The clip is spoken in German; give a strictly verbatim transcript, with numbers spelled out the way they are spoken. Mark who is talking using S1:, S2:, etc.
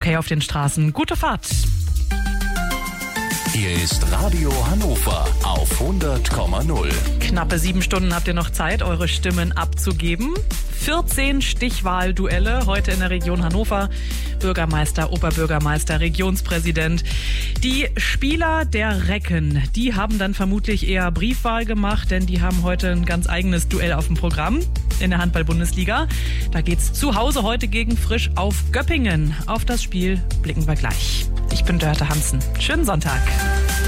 S1: Verkehr auf den Straßen. Gute Fahrt.
S2: Hier ist Radio Hannover auf hundert Komma null.
S1: Knappe sieben Stunden habt ihr noch Zeit, eure Stimmen abzugeben. vierzehn Stichwahlduelle heute in der Region Hannover. Bürgermeister, Oberbürgermeister, Regionspräsident. Die Spieler der Recken, die haben dann vermutlich eher Briefwahl gemacht, denn die haben heute ein ganz eigenes Duell auf dem Programm in der Handball-Bundesliga. Da geht's zu Hause heute gegen Frisch auf Göppingen. Auf das Spiel blicken wir gleich. Ich bin Dörte Hansen. Schönen Sonntag.